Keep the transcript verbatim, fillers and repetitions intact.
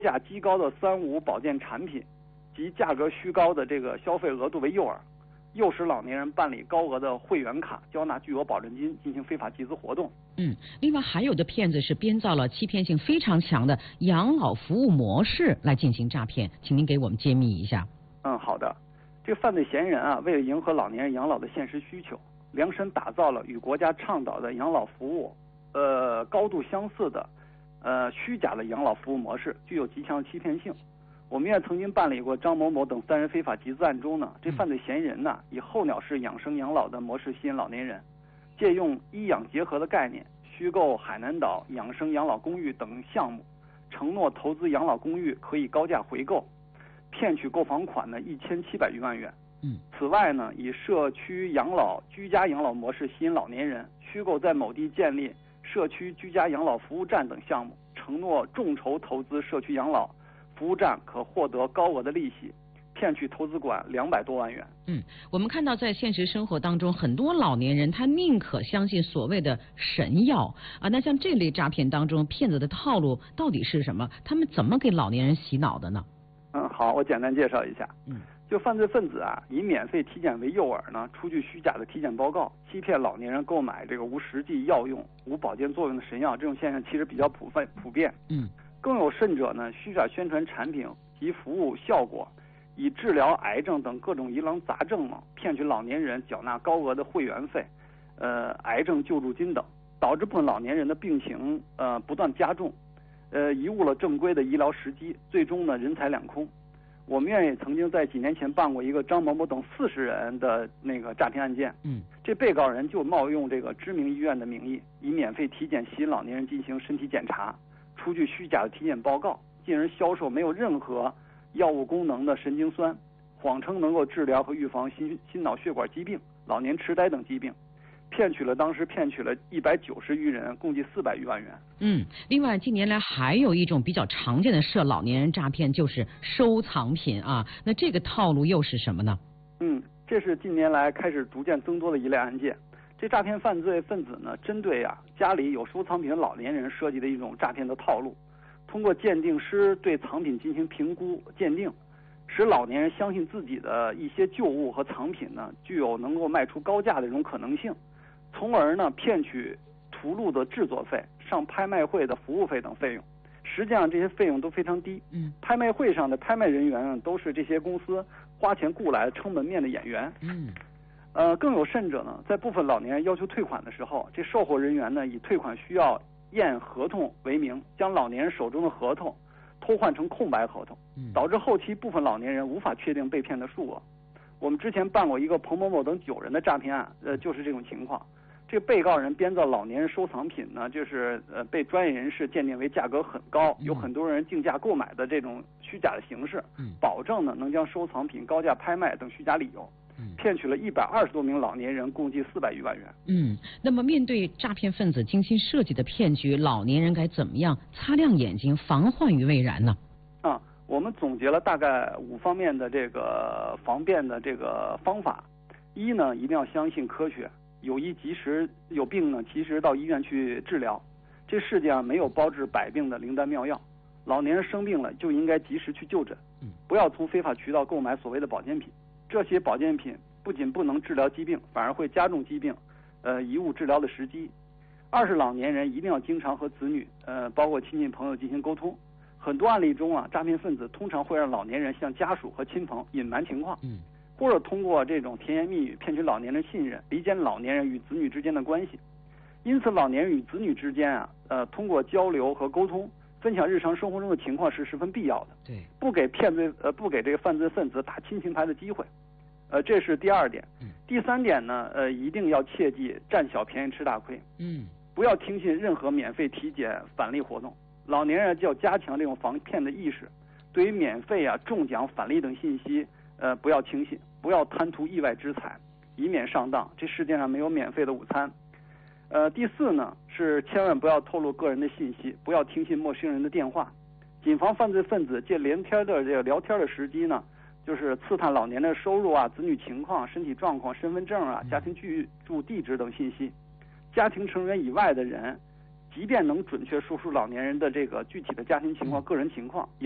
价极高的三无保健产品及价格虚高的这个消费额度为诱饵，诱使老年人办理高额的会员卡，交纳巨额保证金，进行非法集资活动。 嗯，另外还有的骗子是编造了欺骗性非常强的养老服务模式来进行诈骗，请您给我们揭秘一下。 嗯，好的。这个犯罪嫌疑人啊，为了迎合老年人养老的现实需求，量身打造了与国家倡导的养老服务，呃，高度相似的，呃，虚假的养老服务模式，具有极强的欺骗性。我们院曾经办理过张某某等三人非法集资案中呢，这犯罪嫌疑人呢，以候鸟式养生养老的模式吸引老年人，借用医养结合的概念，虚构海南岛养生养老公寓等项目，承诺投资养老公寓可以高价回购，骗取购房款呢一千七百余万元。 嗯， 此外呢，以社区养老、居家养老模式吸引老年人，虚构在某地建立社区居家养老服务站等项目，承诺众筹投资社区养老服务站可获得高额的利息，骗取投资款两百多万元。 嗯，我们看到在现实生活当中，很多老年人他宁可相信所谓的神药啊。那像这类诈骗当中，骗子的套路到底是什么？他们怎么给老年人洗脑的呢？ 嗯，好，我简单介绍一下。 嗯， 就犯罪分子啊，以免费体检为诱饵呢，出具虚假的体检报告，欺骗老年人购买这个无实际药用、无保健作用的神药。这种现象其实比较普遍普遍。 嗯。 更有甚者呢，虚假宣传产品及服务效果，以治疗癌症等各种疑难杂症嘛，骗取老年人缴纳高额的会员费、呃癌症救助金等，导致部分老年人的病情呃不断加重，呃贻误了正规的医疗时机，最终呢人财两空。我们院也曾经在几年前办过一个张某某等四十人的那个诈骗案件。 嗯， 这被告人就冒用这个知名医院的名义，以免费体检吸引老年人进行身体检查，出具虚假的体检报告，进而销售没有任何药物功能的神经酸，谎称能够治疗和预防心心脑血管疾病、老年痴呆等疾病，骗取了当时骗取了一百九十余人，共计四百余万元。 嗯，另外近年来还有一种比较常见的涉老年人诈骗，就是收藏品啊。那这个套路又是什么呢？ 嗯，这是近年来开始逐渐增多的一类案件。这诈骗犯罪分子呢，针对啊家里有收藏品的老年人设计的一种诈骗的套路，通过鉴定师对藏品进行评估鉴定，使老年人相信自己的一些旧物和藏品呢具有能够卖出高价的这种可能性，从而呢骗取图录的制作费、上拍卖会的服务费等费用。实际上这些费用都非常低。 嗯， 拍卖会上的拍卖人员呢都是这些公司花钱雇来的撑门面的演员。 嗯。 呃，更有甚者呢，在部分老年人要求退款的时候，这售后人员呢以退款需要验合同为名，将老年人手中的合同偷换成空白合同，导致后期部分老年人无法确定被骗的数额。我们之前办过一个彭某某等九人的诈骗案，呃，就是这种情况。这个被告人编造老年人收藏品呢，就是呃被专业人士鉴定为价格很高，有很多人竞价购买的这种虚假的形式，保证呢能将收藏品高价拍卖等虚假理由，骗取了一百二十多名老年人，共计四百余万元。 嗯，那么面对诈骗分子精心设计的骗局，老年人该怎么样擦亮眼睛，防患于未然呢？ 啊，我们总结了大概五方面的这个防变的这个方法。一呢，一定要相信科学，有医及时，有病呢及时到医院去治疗。这世界上没有包治百病的灵丹妙药，老年人生病了就应该及时去就诊，不要从非法渠道购买所谓的保健品。这些保健品不仅不能治疗疾病，反而会加重疾病，呃，贻误治疗的时机。二是老年人一定要经常和子女，呃，包括亲戚朋友进行沟通。很多案例中啊，诈骗分子通常会让老年人向家属和亲朋隐瞒情况，嗯，或者通过这种甜言蜜语骗取老年人信任，离间老年人与子女之间的关系。因此，老年人与子女之间啊，呃，通过交流和沟通，分享日常生活中的情况是十分必要的。 对， 不给骗罪呃不给这个犯罪分子打亲情牌的机会，呃，这是第二点。嗯、第三点呢，呃，一定要切记占小便宜吃大亏。嗯，不要听信任何免费体检返利活动。老年人就要加强这种防骗的意识，对于免费啊、中奖、返利等信息，呃，不要轻信，不要贪图意外之财，以免上当。这世界上没有免费的午餐。呃，第四呢是千万不要透露个人的信息，不要听信陌生人的电话，谨防犯罪分子借连天的这个聊天的时机呢，就是刺探老年的收入啊、子女情况、身体状况、身份证啊、家庭居住地址等信息。家庭成员以外的人，即便能准确说出老年人的这个具体的家庭情况、个人情况，